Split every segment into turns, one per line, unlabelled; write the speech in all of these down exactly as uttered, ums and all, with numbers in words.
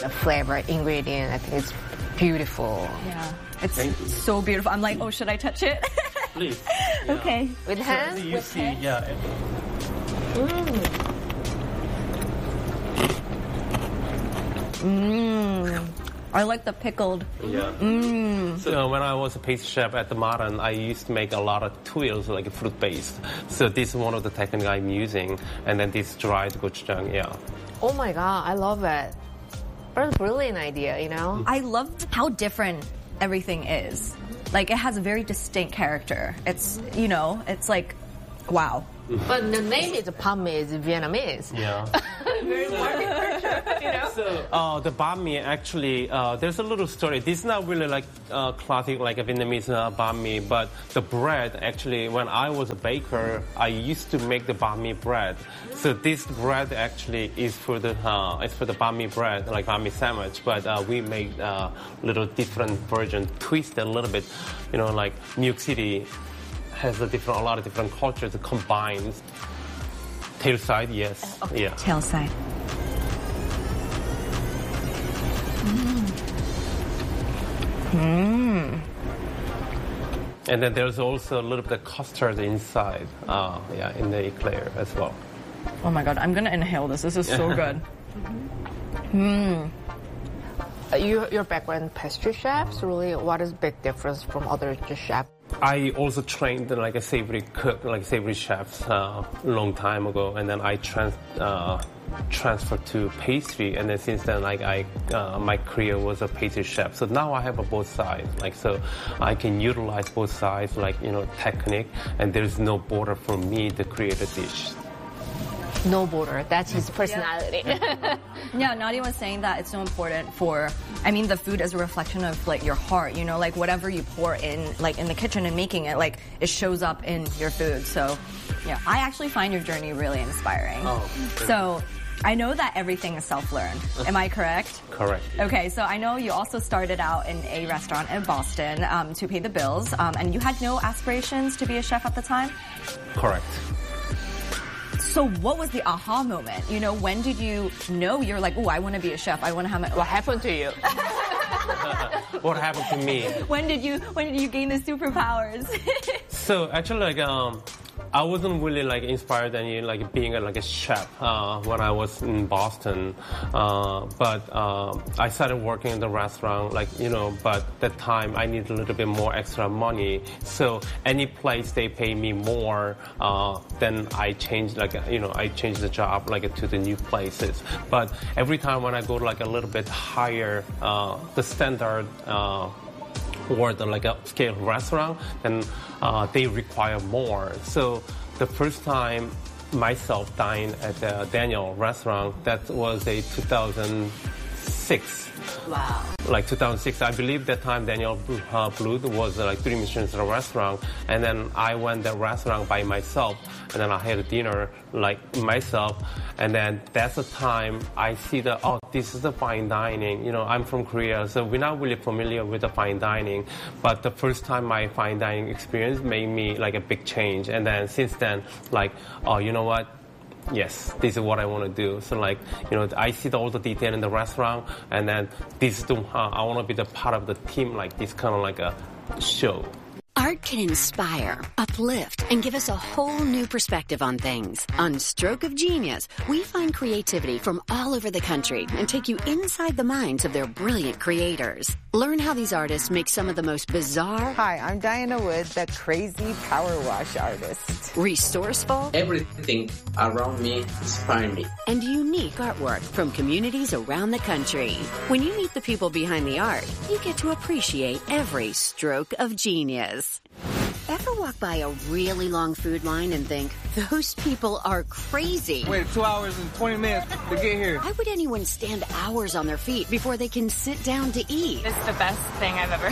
the flavor ingredient. I think it's beautiful.
Yeah, it's so beautiful. I'm like, oh, should I touch it?
Please.
Yeah. Okay.
With hands?
So you
With
see,
hands?
yeah.
Mmm. I like the pickled.
Yeah.
Mmm.
So when I was a pastry chef at the Modern, I used to make a lot of tuiles, like fruit-based. So this is one of the techniques I'm using. And then this dried gochujang, yeah.
Oh my god, I love it. What a brilliant idea, you know?
I love how different everything is. Like, it has a very distinct character. It's, you know, it's like, wow.
But the name is banh mi, is Vietnamese.
Yeah.
Very market culture, you know?
So uh, the banh mi, actually, uh, there's a little story. This is not really like uh, classic, like a Vietnamese uh, banh mi, but the bread, actually, when I was a baker, I used to make the banh mi bread. So this bread actually is for the uh, is for the banh mi bread, like banh mi sandwich. But uh, we made a uh, little different version, twist a little bit, you know, like New York City has a different, a lot of different cultures combined. Tail side, yes.
Okay.
Yeah.
Tail side. Mmm.
And then there's also a little bit of custard inside, uh, yeah, in the eclair as well.
Oh my god, I'm gonna inhale this. This is so good. Mmm.
Uh, you, your background in pastry chefs, really, what is the big difference from other chefs?
I also trained like a savory cook, like savory chefs, uh, a long time ago, and then I trans uh, transferred to pastry, and then since then, like I, uh, my career was a pastry chef. So now I have a both sides, like so, I can utilize both sides, like you know, technique, and there's no border for me to create a dish.
No border. That's his personality.
Yeah. Yeah, Nadia was saying that it's so important for, I mean, the food is a reflection of like your heart, you know, like whatever you pour in, like in the kitchen and making it, like it shows up in your food. So, yeah, I actually find your journey really inspiring.
Oh.
So, I know that everything is self-learned. Am I correct?
Correct.
Okay, so I know you also started out in a restaurant in Boston um, to pay the bills, um, and you had no aspirations to be a chef at the time?
Correct.
So what was the aha moment? You know, when did you know you're like, oh, I want to be a chef. I want to have my...
What happened to you?
What happened to me?
When did you when did you gain the superpowers?
So actually, like um, I wasn't really like inspired any like being a, like a chef uh, when I was in Boston, uh, but uh, I started working in the restaurant, like you know. But that time I needed a little bit more extra money, so any place they pay me more, uh, then I changed like you know I changed the job like to the new places. But every time when I go to like a little bit higher, uh, the standard. Uh, or the like a scale restaurant, then uh, they require more. So the first time myself dined at the Daniel restaurant, that was a two thousand six.
Wow.
Like two thousand six, I believe that time Daniel uh, Blue was uh, like three Michelin star restaurant, and then I went that restaurant by myself, and then I had a dinner like myself, and then that's the time I see that, oh, this is the fine dining. You know, I'm from Korea, so we're not really familiar with the fine dining, but the first time my fine dining experience made me like a big change, and then since then, like, oh, you know what? Yes, this is what I want to do. So like, you know, I see the, all the detail in the restaurant, and then this is the, uh, I want to be the part of the team, like this kind of like a show.
Art can inspire, uplift, and give us a whole new perspective on things. On Stroke of Genius, we find creativity from all over the country and take you inside the minds of their brilliant creators. Learn how these artists make some of the most bizarre...
Hi, I'm Diana Wood, the crazy power wash artist.
Resourceful...
Everything around me inspires me.
And unique artwork from communities around the country. When you meet the people behind the art, you get to appreciate every stroke of genius. Ever walk by a really long food line and think, those people are crazy?
Wait two hours and twenty minutes to get here.
Why would anyone stand hours on their feet before they can sit down to eat?
It's the best thing I've ever had.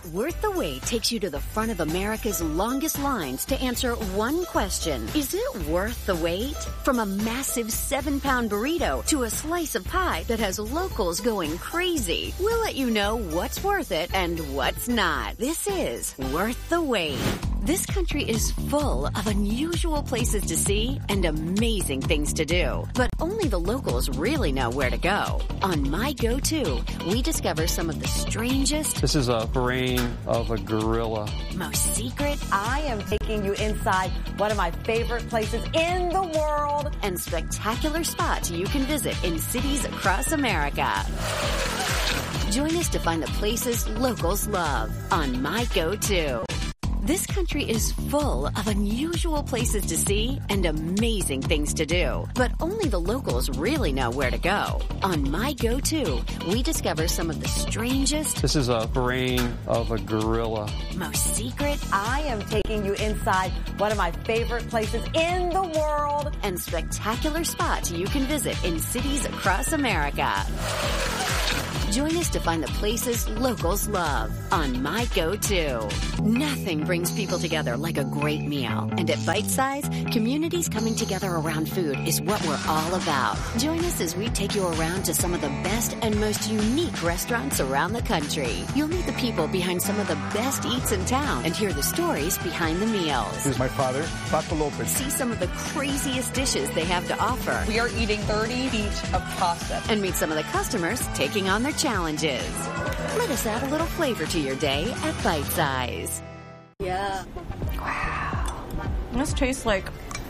Worth the Wait takes you to the front of America's longest lines to answer one question. Is it worth the wait? From a massive seven-pound burrito to a slice of pie that has locals going crazy, we'll let you know what's worth it and what's not. This is Worth the Wait. This country is full of unusual places to see and amazing things to do, but only the locals really know where to go. On My Go-To, we discover some of the strangest...
This is a brain of a gorilla.
Most secret...
I am taking you inside one of my favorite places in the world.
And spectacular spots you can visit in cities across America. Join us to find the places locals love on My Go-To. This country is full of unusual places to see and amazing things to do, but only the locals really know where to go. On My Go-To, we discover some of the strangest...
This is a brain of a gorilla.
Most secret...
I am taking you inside one of my favorite places in the world.
And spectacular spots you can visit in cities across America. Join us to find the places locals love on My Go-To. Nothing brings people together like a great meal. And at Bite Size, communities coming together around food is what we're all about. Join us as we take you around to some of the best and most unique restaurants around the country. You'll meet the people behind some of the best eats in town and hear the stories behind the meals.
This is my father, Paco Lopez.
See some of the craziest dishes they have to offer.
We are eating thirty feet of pasta.
And meet some of the customers taking on their challenges. Let us add a little flavor to your day at Bite Size.
Yeah. Wow. This tastes like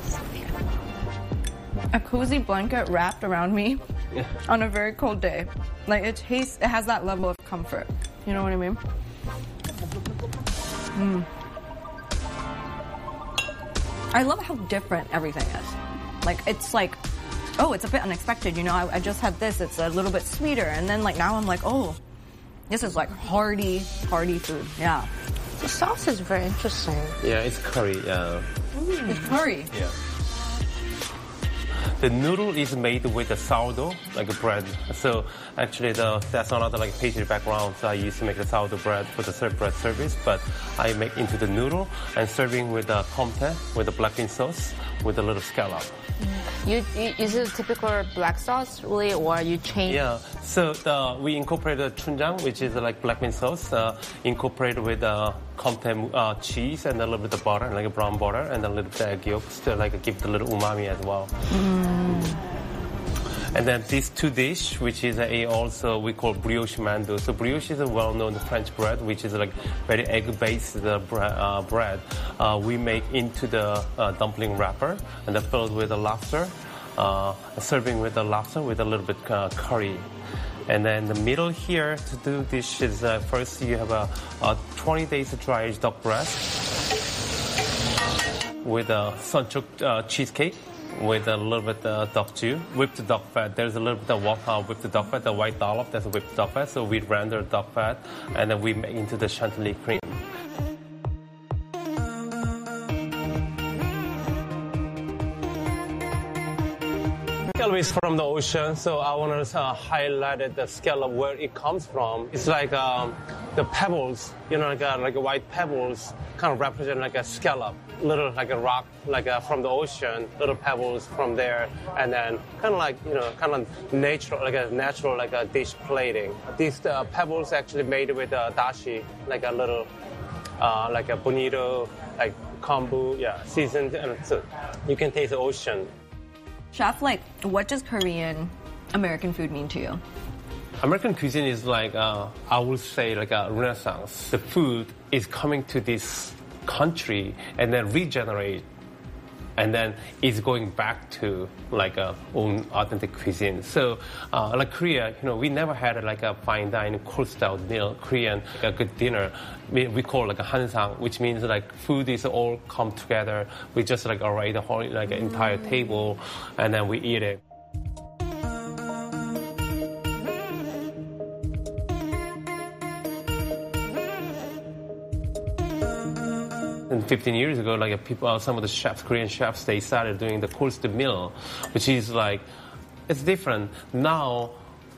a cozy blanket wrapped around me yeah. on a very cold day. Like it tastes, it has that level of comfort. You know what I mean? Mm. I love how different everything is. Like it's like, oh, it's a bit unexpected. You know, I, I just had this. It's a little bit sweeter. And then like now I'm like, oh, this is like hearty, hearty food. Yeah.
The sauce is very interesting.
Yeah, it's curry. Yeah.
Mm, it's curry.
Yeah. The noodle is made with the sourdough, like a bread. So actually, the, that's another like pastry background. So I used to make the sourdough bread for the serve bread service, but I make into the noodle and serving with the comté with the black bean sauce with a little scallop.
You, you is it typical black sauce really, or you change?
Yeah. So the, we incorporated chunjang, which is like black bean sauce, uh, incorporated with uh, comté uh, cheese and a little bit of butter, like a brown butter, and a little bit of egg yolks to like give the little umami as well.
Mm.
And then these two dish, which is a also we call brioche mandu. So brioche is a well-known French bread, which is like very egg-based uh, bre- uh, bread. Uh, we make into the uh, dumpling wrapper and then filled with the lobster, uh, serving with the lobster with a little bit uh, curry. And then the middle here to do this is uh, first you have a, a twenty days dry aged duck breast with a sunchok uh, cheesecake. With a little bit of uh, duck stew, whipped duck fat. There's a little bit of uh, whipped duck fat, the white dollop, that's whipped duck fat. So we render duck fat, and then we make into the chantilly cream. Scallop is from the ocean, so I want to uh, highlight the scallop where it comes from. It's like um, the pebbles, you know, like a, like a white pebbles, kind of represent like a scallop, little like a rock, like a, from the ocean, little pebbles from there, and then kind of like you know, kind of natural, like a natural, like a dish plating. These uh, pebbles actually made with uh, dashi, like a little, uh, like a bonito, like kombu, yeah, seasoned, and so you can taste the ocean.
Chef, like, what does Korean American food mean to you?
American cuisine is like, uh, I would say, like a renaissance. The food is coming to this country and then regenerate, and then it's going back to like a own authentic cuisine. So, uh, like Korea, you know, we never had like a fine dining cold style meal, Korean, like a good dinner. We, we call it like a hansang, which means like food is all come together. We just like arrange the whole like an entire table, and then we eat it. And fifteen years ago, like people, uh, some of the chefs, Korean chefs, they started doing the cold meal, which is like, it's different. Now,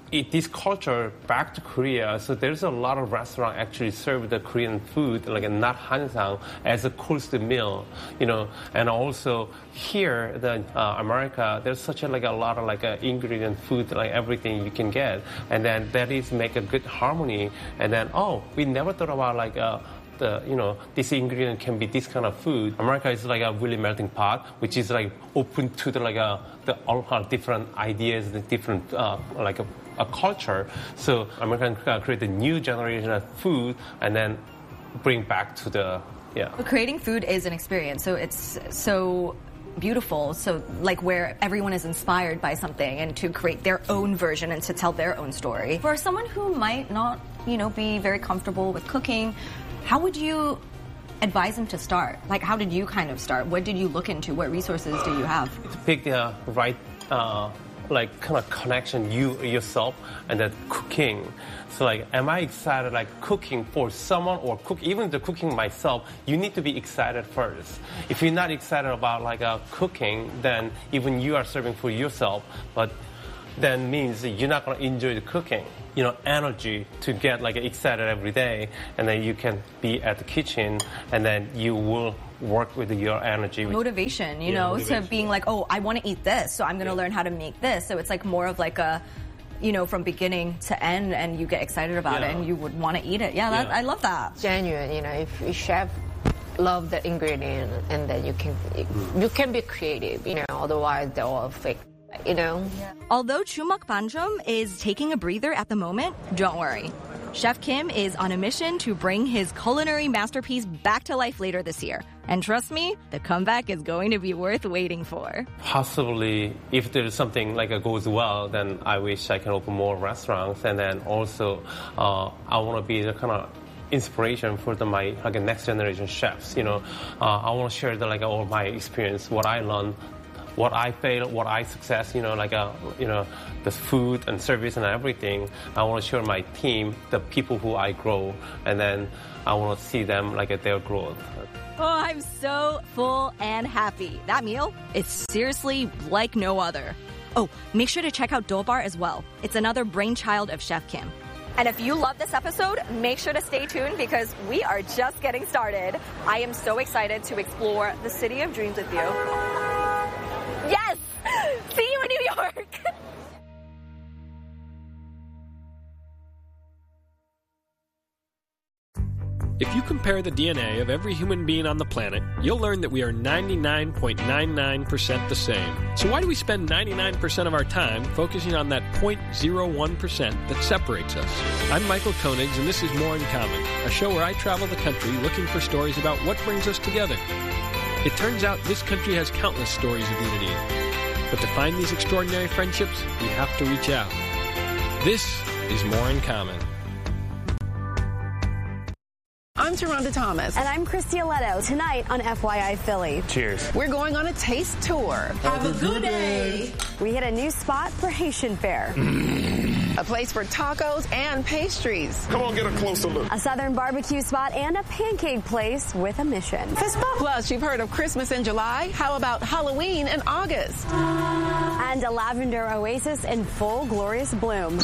it, this culture back to Korea. So there's a lot of restaurants actually serve the Korean food, like a not hanjang, as a course meal, you know. And also here, the uh, America, there's such a like a lot of like a ingredient food, like everything you can get, and then that is make a good harmony. And then oh, we never thought about like a The, you know, this ingredient can be this kind of food. America is like a really melting pot, which is like open to the like a the all kind of different ideas, the different uh, like a, a culture. So America can create a new generation of food and then bring back to the yeah.
But creating food is an experience, so it's so beautiful. So like where everyone is inspired by something and to create their own version and to tell their own story. For someone who might not, you know, be very comfortable with cooking, how would you advise them to start? Like, how did you kind of start? What did you look into? What resources do you have?
To pick the right, uh, like, kind of connection, you yourself, and then cooking. So, like, am I excited, like, cooking for someone or cook, even the cooking myself, you need to be excited first. If you're not excited about, like, uh, cooking, then even you are serving for yourself, but then means that you're not going to enjoy the cooking. You know, energy to get like excited every day, and then you can be at the kitchen, and then you will work with your energy.
Motivation, you
yeah,
know,
motivation.
to being like, oh, I want to eat this, so I'm going to yeah. learn how to make this. So it's like more of like a, you know, from beginning to end, and you get excited about
yeah.
it, and you would want to eat it. Yeah, that,
yeah,
I love that.
Genuine, you know, if a chef love the ingredient, and then you can, you can be creative, you know, otherwise they're all fake. You know?
Yeah. Although Chumak Banjum is taking a breather at the moment, don't worry. Chef Kim is on a mission to bring his culinary masterpiece back to life later this year. And trust me, the comeback is going to be worth waiting for.
Possibly, if there's something like it goes well, then I wish I can open more restaurants. And then also, uh, I want to be the kind of inspiration for the, my like next generation chefs. You know, uh, I want to share the like all my experience, what I learned, what I failed, what I success, you know, like, a, you know, the food and service and everything. I want to show my team, the people who I grow, and then I want to see them, like, at their growth.
Oh, I'm so full and happy. That meal is seriously like no other. Oh, make sure to check out Dobar as well. It's another brainchild of Chef Kim. And if you love this episode, make sure to stay tuned because we are just getting started. I am so excited to explore the city of dreams with you. Yes! See you in New York!
If you compare the D N A of every human being on the planet, you'll learn that we are ninety-nine point nine nine percent the same. So why do we spend ninety-nine percent of our time focusing on that zero point zero one percent that separates us? I'm Michael Koenigs, and this is More in Common, a show where I travel the country looking for stories about what brings us together. It turns out this country has countless stories of unity. But to find these extraordinary friendships, we have to reach out. This is More in Common.
I'm Taronda Thomas.
And I'm Christy Aletto. Tonight on F Y I Philly.
Cheers.
We're going on a taste tour.
Have a good day. We hit a new spot for Haitian fare.
A place for tacos and pastries.
Come on, get a closer look.
A southern barbecue spot and a pancake place with a mission. Fist bump.
Plus, you've heard of Christmas in July. How about Halloween in August?
And a lavender oasis in full glorious bloom.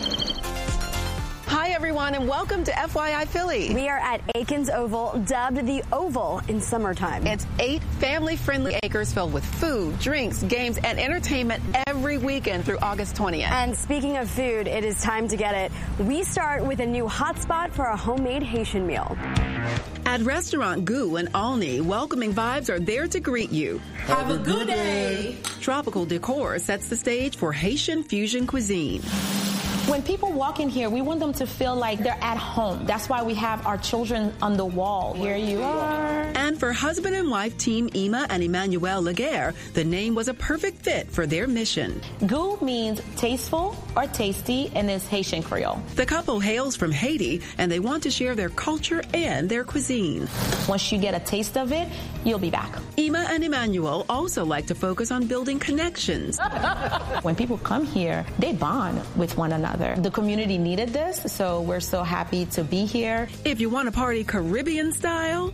Hi, everyone, and welcome to F Y I Philly.
We are at Aikens Oval, dubbed the Oval in summertime.
It's eight family-friendly acres filled with food, drinks, games, and entertainment every weekend through August twentieth.
And speaking of food, it is time to get it. We start with a new hotspot for a homemade Haitian meal.
At Restaurant Goo in Alney, welcoming vibes are there to greet you.
Have a good day.
Tropical decor sets the stage for Haitian fusion cuisine.
When people walk in here, we want them to feel like they're at home. That's why we have our children on the wall. Here you are.
And for husband and wife team Ima and Emmanuel Laguerre, the name was a perfect fit for their mission.
Goo means tasteful or tasty and is Haitian Creole.
The couple hails from Haiti, and they want to share their culture and their cuisine.
Once you get a taste of it, you'll be back.
Ima and Emmanuel also like to focus on building connections.
When people come here, they bond with one another. The community needed this, so we're so happy to be here.
If you want to party Caribbean style,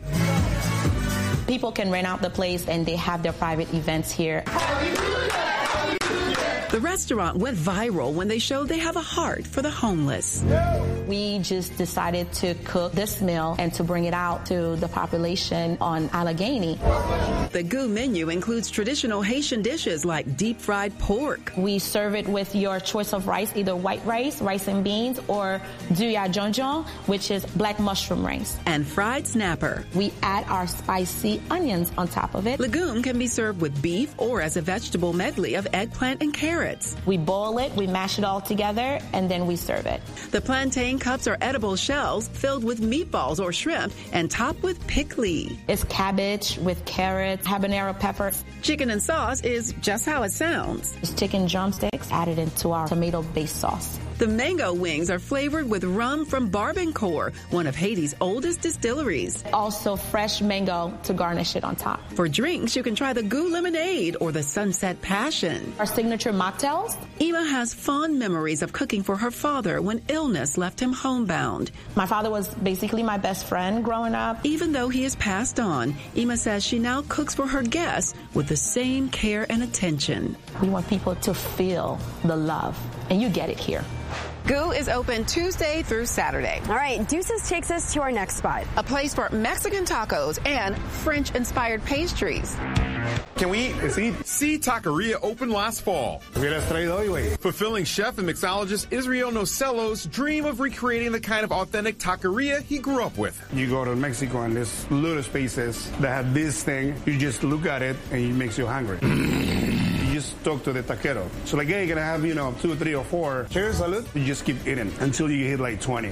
people can rent out the place and they have their private events here.
The The restaurant went viral when they showed they have a heart for the homeless.
We just decided to cook this meal and to bring it out to the population on Allegheny.
The Goo menu includes traditional Haitian dishes like deep-fried pork.
We serve it with your choice of rice, either white rice, rice and beans, or duya jonjon, which is black mushroom rice.
And fried snapper.
We add our spicy onions on top of it.
Legume can be served with beef or as a vegetable medley of eggplant and carrots.
We boil it, we mash it all together, and then we serve it.
The plantain cups are edible shells filled with meatballs or shrimp and topped with pickle.
It's cabbage with carrots, habanero peppers.
Chicken and sauce is just how it sounds.
It's chicken drumsticks added into our tomato-based sauce.
The mango wings are flavored with rum from Barbancourt, one of Haiti's oldest distilleries.
Also fresh mango to garnish it on top.
For drinks, you can try the Goo Lemonade or the Sunset Passion.
Our signature mocktails.
Ema has fond memories of cooking for her father when illness left him homebound.
My father was basically my best friend growing up.
Even though he has passed on, Ema says she now cooks for her guests with the same care and attention.
We want people to feel the love, and you get it here.
Goo is open Tuesday through Saturday.
All right, Deuces takes us to our next spot.
A place for Mexican tacos and French-inspired pastries.
Can we eat? Let's eat.
C Taqueria opened last fall. Fulfilling chef and mixologist Israel Nocelo's dream of recreating the kind of authentic taqueria he grew up with.
You go to Mexico and there's little spaces that have this thing. You just look at it and it makes you hungry. You just talk to the taquero. So like, hey, you're gonna have, you know, two, three, or four. Cheers, salud. You just keep eating until you hit like twenty.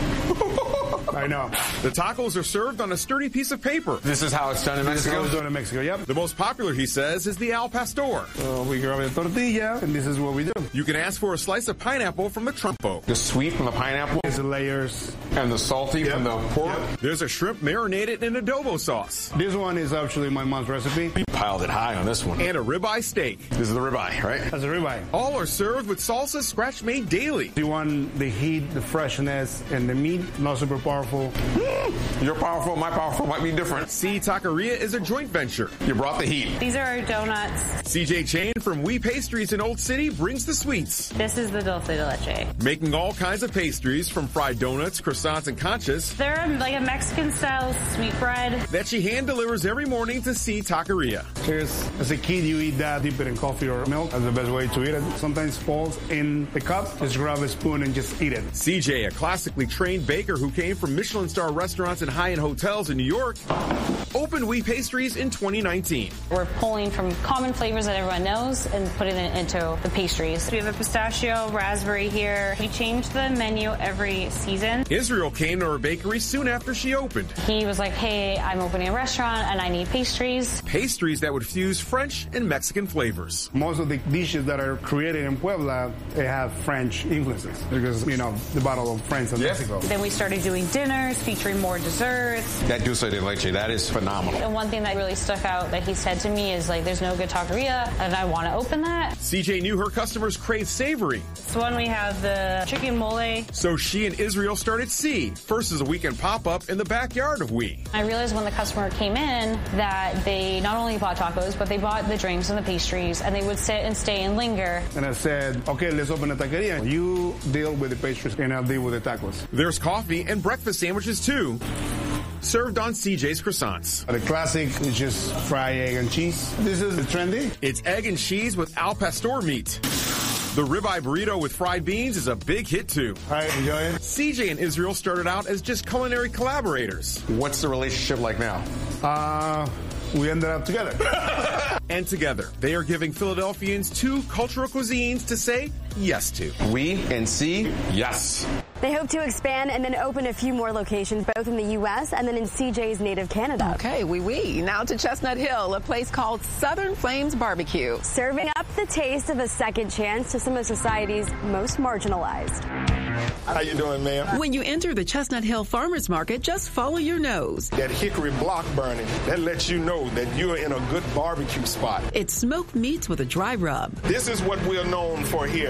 I know.
The tacos are served on a sturdy piece of paper.
This is how it's done in Mexico? This is how it's done in Mexico, yep.
The most popular, he says, is the al pastor.
So we grab a tortilla, and this is what we do.
You can ask for a slice of pineapple from the trompo.
The sweet from the pineapple.
It's the layers.
And the salty yep. from the pork. Yep.
There's a shrimp marinated in adobo sauce.
This one is actually my mom's recipe.
We piled it high on this one.
And a ribeye steak.
This is the ribeye, right?
That's a ribeye.
All are served with salsa scratch-made daily.
You want the heat, the freshness, and the meat, not super powerful.
Your powerful, my powerful might be different.
C Taqueria is a joint venture.
You brought the heat.
These are our donuts.
C J Chain from We Pastries in Old City brings the sweets.
This is the dulce de leche.
Making all kinds of pastries from fried donuts, croissants, and conchas.
They're like a Mexican-style sweetbread
that she hand delivers every morning to C Taqueria.
Cheers. As a kid, you eat that, dip it in coffee or milk. That's the best way to eat it. Sometimes falls in the cup. Just grab a spoon and just eat it.
C J, a classically trained baker who came from Michelin star restaurants and high-end hotels in New York, opened We Pastries in twenty nineteen.
We're pulling from common flavors that everyone knows and putting it into the pastries. We have a pistachio, raspberry here. We change the menu every season.
Israel came to her bakery soon after she opened.
He was like, hey, I'm opening a restaurant and I need pastries.
Pastries that would fuse French and Mexican flavors.
Most of the dishes that are created in Puebla, they have French influences because, you know, the battle of France and
yes.
Mexico.
Then we started doing dinners featuring more desserts.
That dulce de leche, that is phenomenal.
And one thing that really stuck out that he said to me is like, there's no good taqueria and I want to open that.
C J knew her customers crave savory.
So one we have the chicken mole.
So she and Israel started C, first as a weekend pop-up in the backyard of We.
I realized when the customer came in that they not only bought tacos, but they bought the drinks and the pastries, and they would sit and stay and linger.
And I said, okay, let's open a taqueria. You deal with the pastries and I'll deal with the tacos.
There's coffee and breakfast sandwiches too, served on C J's croissants.
The classic is just fried egg and cheese. This is the trendy.
It's egg and cheese with al pastor meat. The ribeye burrito with fried beans is a big hit too.
All right, enjoy it.
C J and Israel started out as just culinary collaborators.
What's the relationship like now?
Uh, we ended up together.
And together, they are giving Philadelphians two cultural cuisines to say yes to.
We and C, yes.
They hope to expand and then open a few more locations, both in the U S and then in C J's native Canada.
Okay, oui, oui. Now to Chestnut Hill, a place called Southern Flames Barbecue.
Serving up the taste of a second chance to some of society's most marginalized.
How you doing, ma'am?
When you enter the Chestnut Hill Farmers Market, just follow your nose.
That hickory block burning, that lets you know that you're in a good barbecue spot.
It's smoked meats with a dry rub.
This is what we're known for here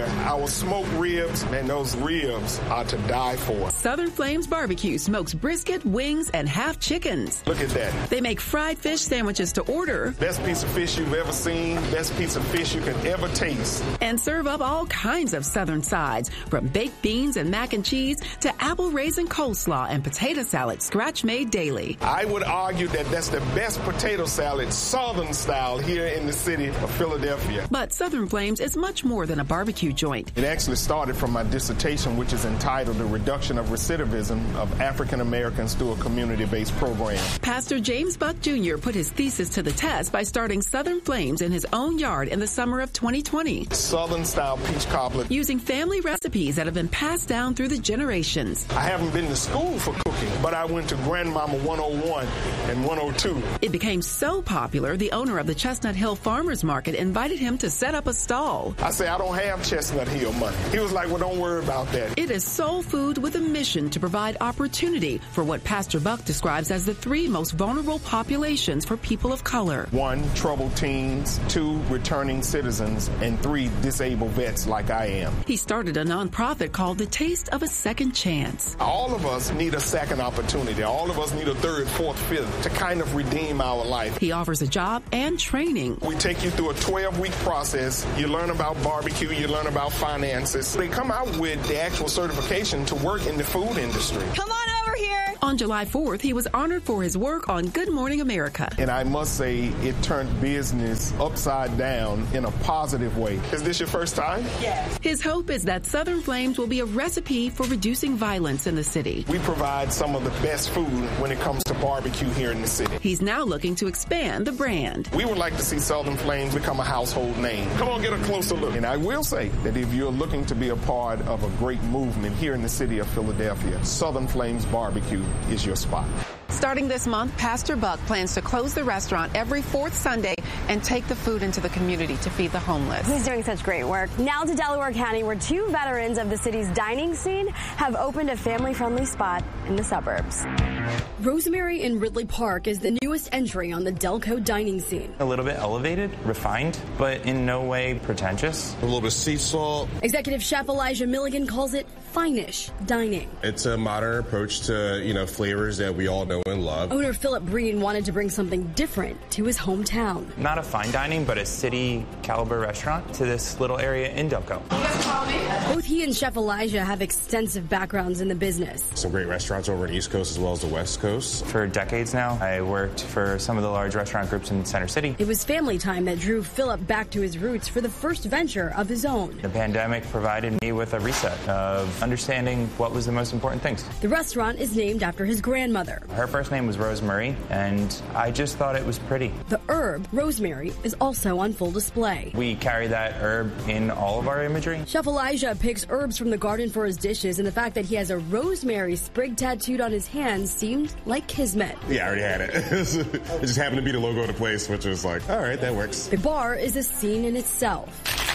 Our smoked ribs, man, those ribs are to die for.
Southern Flames Barbecue smokes brisket, wings, and half chickens.
Look at that.
They make fried fish sandwiches to order.
Best piece of fish you've ever seen, best piece of fish you can ever taste.
And serve up all kinds of Southern sides, from baked beans and mac and cheese to apple raisin coleslaw and potato salad, scratch made daily.
I would argue that that's the best potato salad, Southern style, here in the city of Philadelphia.
But Southern Flames is much more than a barbecue joint.
It actually started from my dissertation, which is entitled The Reduction of Recidivism of African Americans Through a Community-Based Program.
Pastor James Buck Junior put his thesis to the test by starting Southern Flames in his own yard in the summer of twenty twenty.
Southern style peach cobbler.
Using family recipes that have been passed down through the generations.
I haven't been to school for cooking, but I went to Grandmama one oh one and one oh two.
It became so popular, the owner of the Chestnut Hill Farmers Market invited him to set up a stall.
I said, I don't have Chestnut Hill money. He was like, well, don't worry about that.
It is soul food with a mission to provide opportunity for what Pastor Buck describes as the three most vulnerable populations for people of color.
One, troubled teens. Two, returning citizens. And three, disabled vets like I am.
He started a nonprofit called The Taste of a Second Chance.
All of us need a second opportunity. All of us need a third, fourth, fifth to kind of redeem our life.
He offers a job and training.
We take you through a twelve-week process. You learn about barbecue. You learn about finances. They come out with the actual certification to work in the food industry.
Come on over here.
On July fourth, he was honored for his work on Good Morning America.
And I must say, it turned business upside down in a positive way. Is this your first time?
Yes.
His hope is that Southern Flames will be a recipe for reducing violence in the city.
We provide some of the best food when it comes to barbecue here in the city.
He's now looking to expand the brand.
We would like to see Southern Flames become a household name. Come on, get a closer look. And I will say that if you're looking to be a part of a great movement here in the city of Philadelphia, Southern Flames Barbecue is your spot.
Starting this month, Pastor Buck plans to close the restaurant every fourth Sunday and take the food into the community to feed the homeless.
He's doing such great work. Now to Delaware County, where two veterans of the city's dining scene have opened a family-friendly spot in the suburbs.
Rosemary in Ridley Park is the newest entry on the Delco dining scene.
A little bit elevated, refined, but in no way pretentious.
A little bit of sea salt.
Executive Chef Elijah Milligan calls it fine-ish dining.
It's a modern approach to, you know, flavors that we all know and love.
Owner Philip Breen wanted to bring something different to his hometown.
Not a fine dining, but a city caliber restaurant to this little area in Delco.
Both he and Chef Elijah have extensive backgrounds in the business.
Some great restaurants over in the East Coast as well as the West Coast.
For decades now, I worked for some of the large restaurant groups in Center City.
It was family time that drew Philip back to his roots for the first venture of his own.
The pandemic provided me with a reset of understanding what was the most important things.
The restaurant is named after his grandmother.
Her first name was Rosemary, and I just thought it was pretty.
The herb, rosemary, is also on full display.
We carry that herb in all of our imagery.
Chef Elijah picks herbs from the garden for his dishes, and the fact that he has a rosemary sprig tattooed on his hands seemed like kismet.
Yeah, I already had it. It just happened to be the logo of the place, which was like, all right, that works.
The bar is a scene in itself.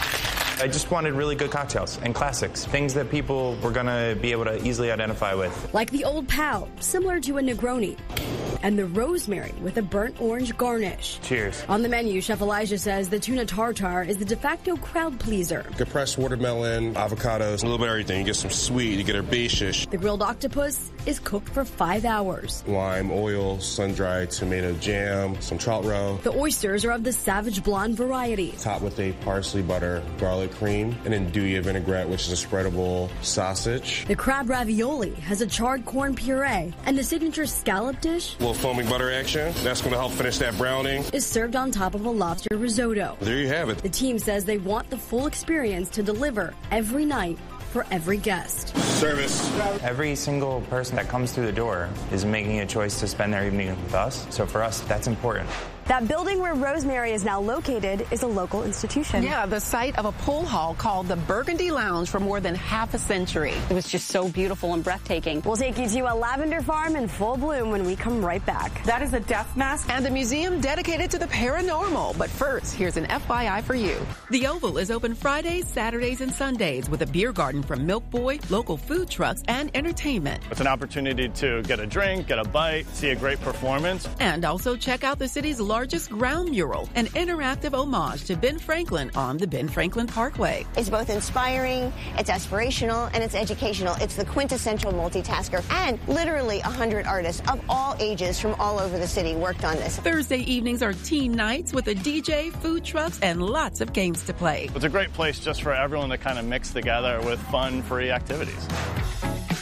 I just wanted really good cocktails and classics, things that people were going to be able to easily identify with.
Like the Old Pal, similar to a Negroni, and the rosemary with a burnt orange garnish.
Cheers.
On the menu, Chef Elijah says the tuna tartare is the de facto crowd pleaser.
Compressed watermelon, avocados, a little bit of everything. You get some sweet, you get herbaceous.
The grilled octopus is cooked for five hours.
Lime, oil, sun-dried tomato jam, some trout roe.
The oysters are of the Savage Blonde variety.
Topped with a parsley butter, garlic cream, and andouille vinaigrette, which is a spreadable sausage.
The crab ravioli has a charred corn puree, and the signature scallop dish,
a little foaming butter action. That's going to help finish that browning.
Is served on top of a lobster risotto.
There you have it.
The team says they want the full experience to deliver every night for every guest.
Service.
Every single person that comes through the door is making a choice to spend their evening with us. So for us, that's important.
That building where Rosemary is now located is a local institution.
Yeah, the site of a pool hall called the Burgundy Lounge for more than half a century.
It was just so beautiful and breathtaking.
We'll take you to a lavender farm in full bloom when we come right back.
That is a death mask and a museum dedicated to the paranormal. But first, here's an F Y I for you. The Oval is open Fridays, Saturdays, and Sundays with a beer garden from Milk Boy, local food trucks, and entertainment.
It's an opportunity to get a drink, get a bite, see a great performance.
And also check out the city's local largest ground mural, an interactive homage to Ben Franklin on the Ben Franklin Parkway.
It's both inspiring, it's aspirational, and it's educational. It's the quintessential multitasker. And literally one hundred artists of all ages from all over the city worked on this.
Thursday evenings are teen nights with a D J, food trucks, and lots of games to play.
It's a great place just for everyone to kind of mix together with fun, free activities.